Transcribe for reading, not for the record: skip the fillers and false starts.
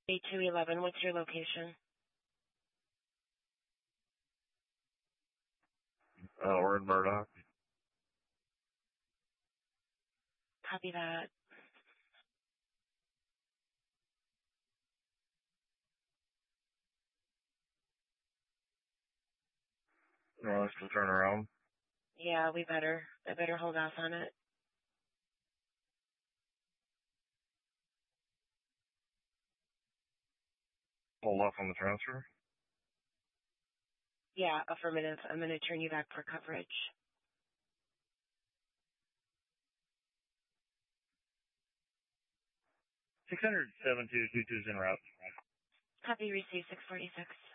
A211, what's your location? We're in Murdoch. Copy that. You want us to turn around? Yeah, I better hold off on it. Hold off on the transfer? Yeah, affirmative. I'm going to turn you back for coverage. 672 22's en route. Copy, receive 646.